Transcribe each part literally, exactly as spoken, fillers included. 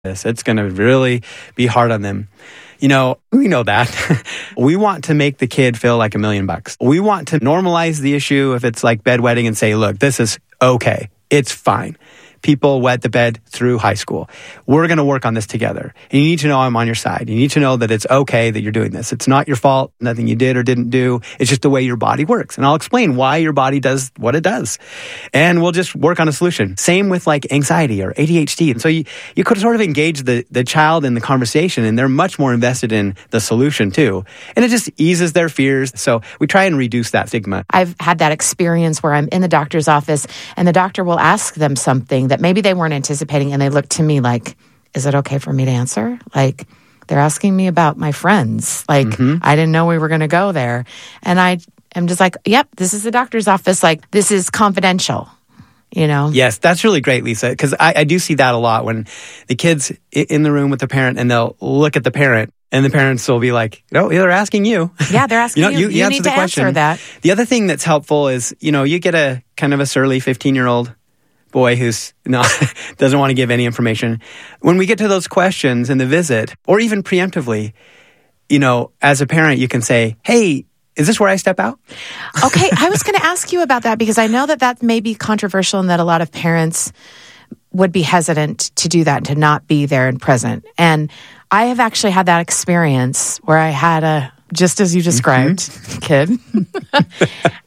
this. It's going to really be hard on them. You know, we know that. We want to make the kid feel like a million bucks. We want to normalize the issue if it's like bedwetting and say, look, this is okay. It's fine. People wet the bed through high school. We're going to work on this together. And you need to know I'm on your side. You need to know that it's okay that you're doing this. It's not your fault, nothing you did or didn't do. It's just the way your body works. And I'll explain why your body does what it does. And we'll just work on a solution. Same with like anxiety or A D H D. And so you, you could sort of engage the, the child in the conversation, and they're much more invested in the solution too. And it just eases their fears. So we try and reduce that stigma. I've had that experience where I'm in the doctor's office and the doctor will ask them something that maybe they weren't anticipating, and they look to me like, is it okay for me to answer? Like, they're asking me about my friends. Like, mm-hmm. I didn't know we were going to go there. And I am just like, yep, this is the doctor's office. Like, this is confidential, you know? Yes, that's really great, Lisa, because I, I do see that a lot when the kid's in the room with the parent and they'll look at the parent. And the parents will be like, no, they're asking you. Yeah, they're asking you. Know, you, you, you answer need the to question. answer that. The other thing that's helpful is, you know, you get a kind of a surly fifteen-year-old boy who's not doesn't want to give any information. When we get to those questions in the visit, or even preemptively, you know, as a parent, you can say, hey, is this where I step out? Okay, I was going to ask you about that because I know that that may be controversial and that a lot of parents would be hesitant to do that, to not be there and present. And I have actually had that experience where I had a, just as you described, mm-hmm. kid.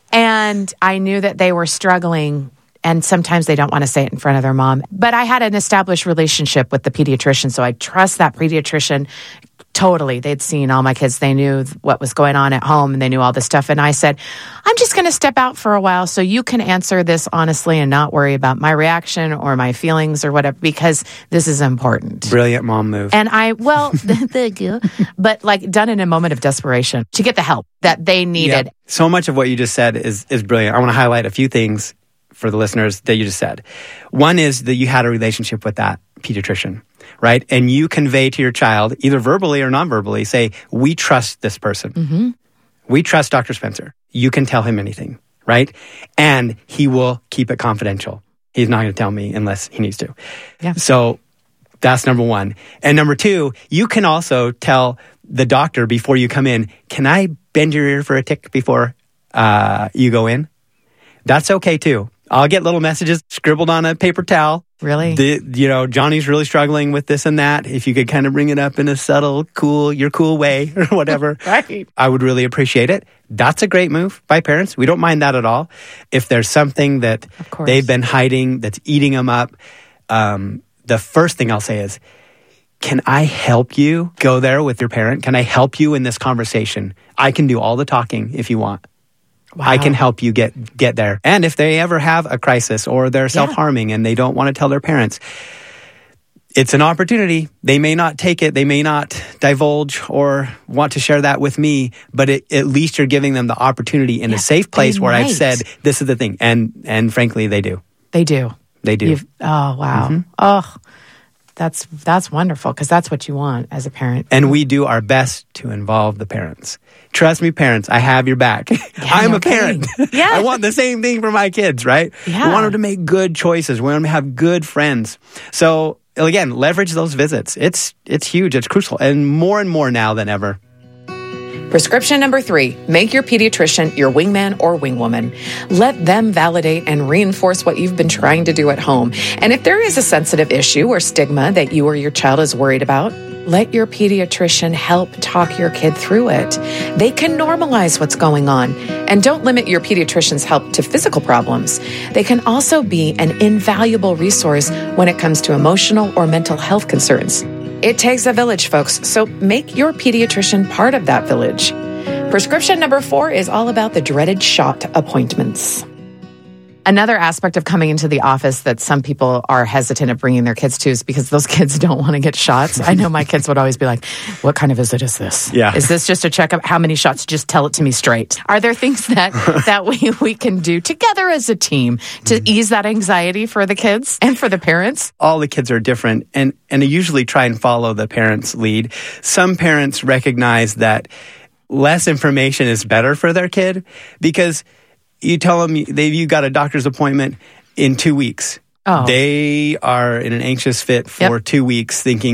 And I knew that they were struggling, and sometimes they don't want to say it in front of their mom. But I had an established relationship with the pediatrician, so I trust that pediatrician totally. They'd seen all my kids. They knew what was going on at home, and they knew all this stuff. And I said, I'm just going to step out for a while so you can answer this honestly and not worry about my reaction or my feelings or whatever, because this is important. Brilliant mom move. And I, well, thank you, but like done in a moment of desperation to get the help that they needed. Yeah. So much of what you just said is, is brilliant. I want to highlight a few things for the listeners that you just said. One is that you had a relationship with that pediatrician, right? And you convey to your child, either verbally or non-verbally, say, we trust this person. Mm-hmm. We trust Doctor Spencer. You can tell him anything, right? And he will keep it confidential. He's not going to tell me unless he needs to. Yeah. So that's number one. And number two, you can also tell the doctor before you come in, can I bend your ear for a tick before uh, you go in? That's okay too. I'll get little messages scribbled on a paper towel. Really? The, you know, Johnny's really struggling with this and that. If you could kind of bring it up in a subtle, cool, your cool way or whatever, right. I would really appreciate it. That's a great move by parents. We don't mind that at all. If there's something that they've been hiding that's eating them up, um, the first thing I'll say is, can I help you go there with your parent? Can I help you in this conversation? I can do all the talking if you want. Wow. I can help you get get there. And if they ever have a crisis or they're self-harming yeah. and they don't want to tell their parents, it's an opportunity. They may not take it. They may not divulge or want to share that with me, but it, at least you're giving them the opportunity in yeah, a safe place where might. I've said, this is the thing. And and frankly, they do. They do. They do. You've, oh, wow. Mm-hmm. Oh, that's that's wonderful because that's what you want as a parent. And we do our best to involve the parents. Trust me, parents, I have your back. Yeah, I'm no a parent. Yeah. I want the same thing for my kids, right? Yeah. We want them to make good choices. We want them to have good friends. So again, leverage those visits. It's it's huge. It's crucial. And more and more now than ever. Prescription number three, make your pediatrician your wingman or wingwoman. Let them validate and reinforce what you've been trying to do at home. And if there is a sensitive issue or stigma that you or your child is worried about, let your pediatrician help talk your kid through it. They can normalize what's going on. And don't limit your pediatrician's help to physical problems. They can also be an invaluable resource when it comes to emotional or mental health concerns. It takes a village, folks, so make your pediatrician part of that village. Prescription number four is all about the dreaded shot appointments. Another aspect of coming into the office that some people are hesitant of bringing their kids to is because those kids don't want to get shots. I know my kids would always be like, what kind of visit is this? Yeah. Is this just a checkup? How many shots? Just tell it to me straight. Are there things that, that we, we can do together as a team to mm. ease that anxiety for the kids and for the parents? All the kids are different, and, and I usually try and follow the parents' lead. Some parents recognize that less information is better for their kid because you tell them they you got a doctor's appointment in two weeks. Oh. They are in an anxious fit for Yep. two weeks thinking